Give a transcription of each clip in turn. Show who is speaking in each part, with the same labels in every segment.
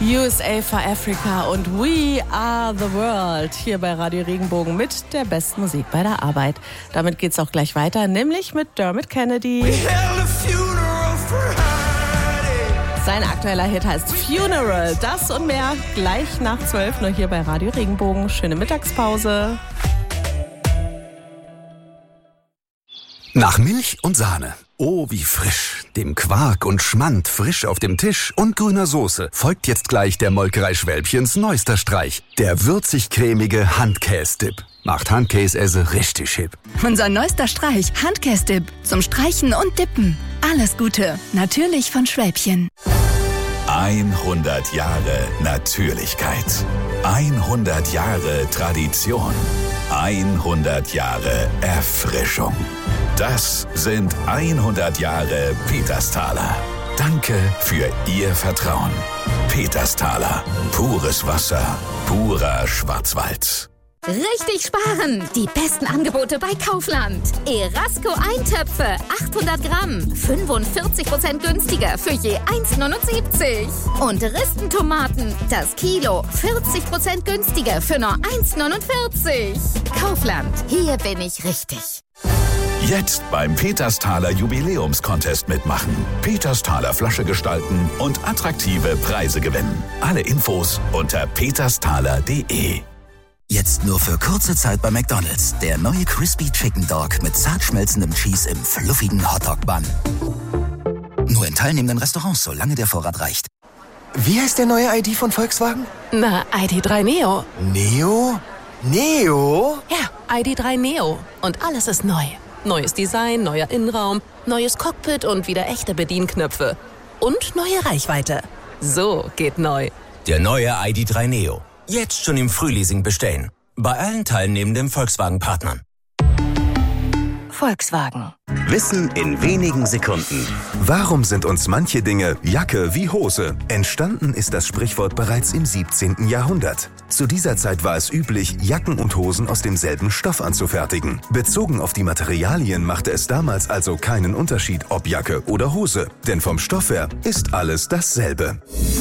Speaker 1: USA for Africa und We Are the World hier bei Radio Regenbogen mit der besten Musik bei der Arbeit. Damit geht's auch gleich weiter, nämlich mit Dermot Kennedy. Sein aktueller Hit heißt Funeral. Das und mehr gleich nach 12 nur hier bei Radio Regenbogen. Schöne Mittagspause.
Speaker 2: Nach Milch und Sahne. Oh, wie frisch. Dem Quark und Schmand frisch auf dem Tisch und grüner Soße folgt jetzt gleich der Molkerei Schwälbchens neuester Streich. Der würzig-cremige Handkäse-Dip. Macht Handkäse richtig hip.
Speaker 3: Unser neuester Streich, Handkäse-Dip. Zum Streichen und Dippen. Alles Gute. Natürlich von Schwälbchen.
Speaker 4: 100 Jahre Natürlichkeit. 100 Jahre Tradition. 100 Jahre Erfrischung. Das sind 100 Jahre Petersthaler. Danke für Ihr Vertrauen. Petersthaler. Pures Wasser. Purer Schwarzwald.
Speaker 5: Richtig sparen! Die besten Angebote bei Kaufland. Erasco Eintöpfe, 800 Gramm, 45% günstiger für je 1,79. Und Ristentomaten, das Kilo, 40% günstiger für nur 1,49. Kaufland, hier bin ich richtig.
Speaker 4: Jetzt beim Petersthaler Jubiläumscontest mitmachen. Petersthaler Flasche gestalten und attraktive Preise gewinnen. Alle Infos unter petersthaler.de.
Speaker 6: Jetzt nur für kurze Zeit bei McDonald's. Der neue Crispy Chicken Dog mit zart schmelzendem Cheese im fluffigen Hotdog-Bun. Nur in teilnehmenden Restaurants, solange der Vorrat reicht.
Speaker 7: Wie heißt der neue ID von Volkswagen?
Speaker 3: Na, ID.3 Neo.
Speaker 7: Neo? Neo?
Speaker 3: Ja, ID.3 Neo. Und alles ist neu. Neues Design, neuer Innenraum, neues Cockpit und wieder echte Bedienknöpfe. Und neue Reichweite. So geht neu.
Speaker 8: Der neue ID.3 Neo. Jetzt schon im Frühleasing bestellen. Bei allen teilnehmenden Volkswagen-Partnern.
Speaker 3: Volkswagen.
Speaker 9: Wissen in wenigen Sekunden.
Speaker 2: Warum sind uns manche Dinge Jacke wie Hose? Entstanden ist das Sprichwort bereits im 17. Jahrhundert. Zu dieser Zeit war es üblich, Jacken und Hosen aus demselben Stoff anzufertigen. Bezogen auf die Materialien machte es damals also keinen Unterschied, ob Jacke oder Hose. Denn vom Stoff her ist alles dasselbe.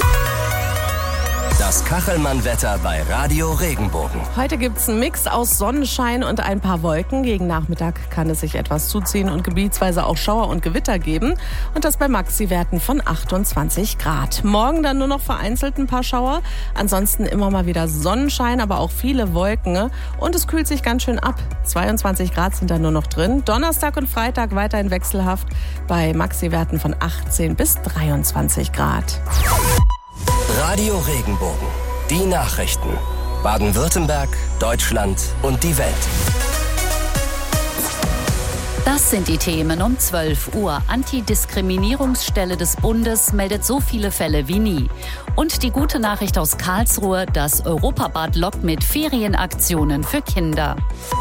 Speaker 8: Das Kachelmann-Wetter bei Radio Regenbogen.
Speaker 1: Heute gibt's einen Mix aus Sonnenschein und ein paar Wolken. Gegen Nachmittag kann es sich etwas zuziehen und gebietsweise auch Schauer und Gewitter geben. Und das bei Maxi-Werten von 28 Grad. Morgen dann nur noch vereinzelt ein paar Schauer. Ansonsten immer mal wieder Sonnenschein, aber auch viele Wolken. Und es kühlt sich ganz schön ab. 22 Grad sind da nur noch drin. Donnerstag und Freitag weiterhin wechselhaft bei Maxi-Werten von 18 bis 23 Grad.
Speaker 8: Radio Regenbogen. Die Nachrichten. Baden-Württemberg, Deutschland und die Welt.
Speaker 10: Das sind die Themen um 12 Uhr. Antidiskriminierungsstelle des Bundes meldet so viele Fälle wie nie. Und die gute Nachricht aus Karlsruhe, das Europabad lockt mit Ferienaktionen für Kinder.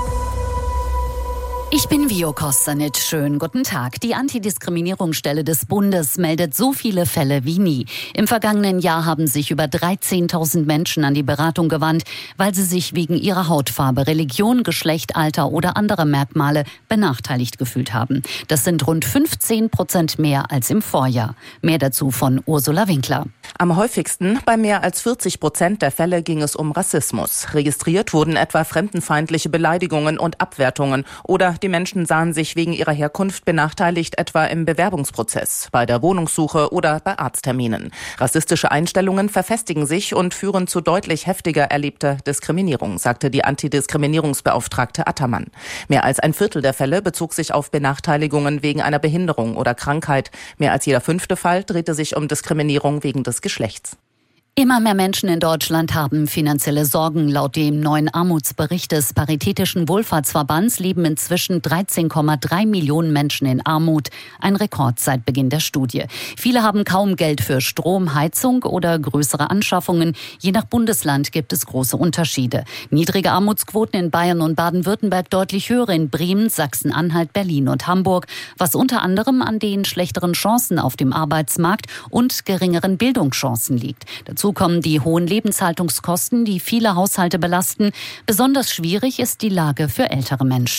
Speaker 10: Ich bin Vio Kostanic. Schönen guten Tag. Die Antidiskriminierungsstelle des Bundes meldet so viele Fälle wie nie. Im vergangenen Jahr haben sich über 13.000 Menschen an die Beratung gewandt, weil sie sich wegen ihrer Hautfarbe, Religion, Geschlecht, Alter oder anderer Merkmale benachteiligt gefühlt haben. Das sind rund 15% mehr als im Vorjahr. Mehr dazu von Ursula Winkler.
Speaker 11: Am häufigsten, bei mehr als 40% der Fälle, ging es um Rassismus. Registriert wurden etwa fremdenfeindliche Beleidigungen und Abwertungen oder die Menschen sahen sich wegen ihrer Herkunft benachteiligt, etwa im Bewerbungsprozess, bei der Wohnungssuche oder bei Arztterminen. Rassistische Einstellungen verfestigen sich und führen zu deutlich heftiger erlebter Diskriminierung, sagte die Antidiskriminierungsbeauftragte Attermann. Mehr als ein Viertel der Fälle bezog sich auf Benachteiligungen wegen einer Behinderung oder Krankheit. Mehr als jeder 5. Fall drehte sich um Diskriminierung wegen des Geschlechts.
Speaker 10: Immer mehr Menschen in Deutschland haben finanzielle Sorgen. Laut dem neuen Armutsbericht des Paritätischen Wohlfahrtsverbands leben inzwischen 13,3 Millionen Menschen in Armut. Ein Rekord seit Beginn der Studie. Viele haben kaum Geld für Strom, Heizung oder größere Anschaffungen. Je nach Bundesland gibt es große Unterschiede. Niedrige Armutsquoten in Bayern und Baden-Württemberg, deutlich höhere in Bremen, Sachsen-Anhalt, Berlin und Hamburg. Was unter anderem an den schlechteren Chancen auf dem Arbeitsmarkt und geringeren Bildungschancen liegt. Dazu kommen die hohen Lebenshaltungskosten, die viele Haushalte belasten. Besonders schwierig ist die Lage für ältere Menschen.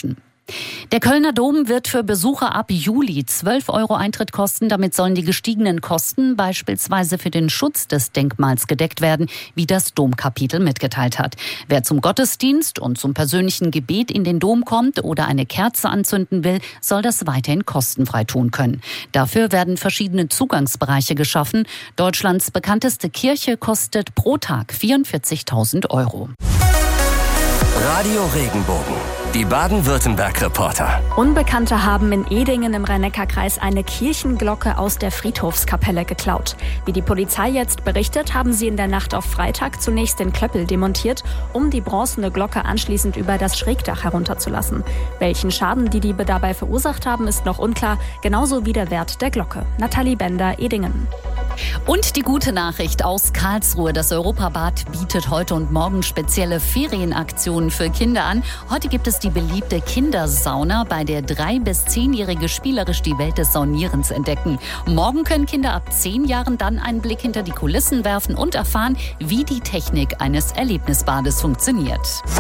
Speaker 10: Der Kölner Dom wird für Besucher ab Juli 12 € Eintritt kosten. Damit sollen die gestiegenen Kosten beispielsweise für den Schutz des Denkmals gedeckt werden, wie das Domkapitel mitgeteilt hat. Wer zum Gottesdienst und zum persönlichen Gebet in den Dom kommt oder eine Kerze anzünden will, soll das weiterhin kostenfrei tun können. Dafür werden verschiedene Zugangsbereiche geschaffen. Deutschlands bekannteste Kirche kostet pro Tag 44.000 €.
Speaker 9: Radio Regenbogen. Die Baden-Württemberg-Reporter.
Speaker 12: Unbekannte haben in Edingen im Rhein-Neckar-Kreis eine Kirchenglocke aus der Friedhofskapelle geklaut. Wie die Polizei jetzt berichtet, haben sie in der Nacht auf Freitag zunächst den Klöppel demontiert, um die bronzene Glocke anschließend über das Schrägdach herunterzulassen. Welchen Schaden die Diebe dabei verursacht haben, ist noch unklar, genauso wie der Wert der Glocke. Nathalie Bender, Edingen.
Speaker 10: Und die gute Nachricht aus Karlsruhe. Das Europabad bietet heute und morgen spezielle Ferienaktionen für Kinder an. Heute gibt es die beliebte Kindersauna, bei der 3- bis 10-Jährige spielerisch die Welt des Saunierens entdecken. Morgen können Kinder ab 10 Jahren dann einen Blick hinter die Kulissen werfen und erfahren, wie die Technik eines Erlebnisbades funktioniert.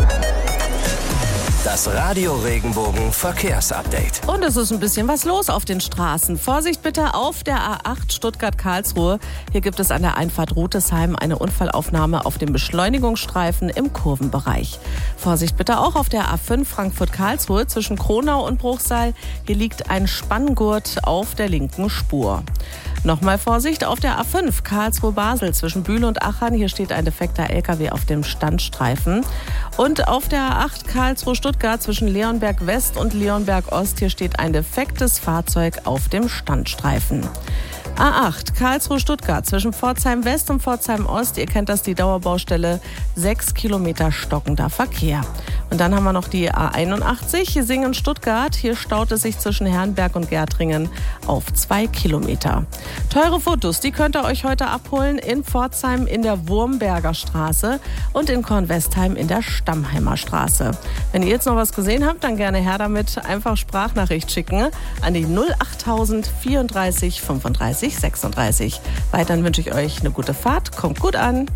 Speaker 9: Das Radio Regenbogen Verkehrsupdate.
Speaker 1: Und es ist ein bisschen was los auf den Straßen. Vorsicht bitte auf der A8 Stuttgart-Karlsruhe. Hier gibt es an der Einfahrt Rotesheim eine Unfallaufnahme auf dem Beschleunigungsstreifen im Kurvenbereich. Vorsicht bitte auch auf der A5 Frankfurt-Karlsruhe zwischen Kronau und Bruchsal. Hier liegt ein Spanngurt auf der linken Spur. Nochmal Vorsicht auf der A5 Karlsruhe-Basel zwischen Bühl und Achern. Hier steht ein defekter LKW auf dem Standstreifen. Und auf der A8 Karlsruhe-Stuttgart zwischen Leonberg West und Leonberg Ost. Hier steht ein defektes Fahrzeug auf dem Standstreifen. A8 Karlsruhe-Stuttgart zwischen Pforzheim West und Pforzheim Ost. Ihr kennt das, die Dauerbaustelle. 6 Kilometer stockender Verkehr. Und dann haben wir noch die A81 Singen-Stuttgart. Hier staut es sich zwischen Herrenberg und Gärtringen auf 2 Kilometer. Teure Fotos, die könnt ihr euch heute abholen in Pforzheim in der Wurmberger Straße und in Kornwestheim in der Stammheimer Straße. Wenn ihr jetzt noch was gesehen habt, dann gerne her damit. Einfach Sprachnachricht schicken an die 08000 34 35 36. Weiterhin wünsche ich euch eine gute Fahrt. Kommt gut an.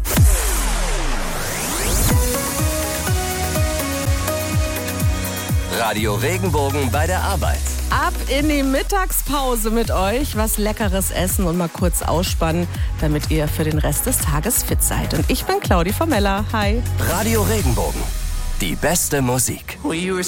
Speaker 9: Radio Regenbogen bei der Arbeit.
Speaker 1: Ab in die Mittagspause mit euch. Was Leckeres essen und mal kurz ausspannen, damit ihr für den Rest des Tages fit seid. Und ich bin Claudi Formella. Hi.
Speaker 9: Radio Regenbogen. Die beste Musik.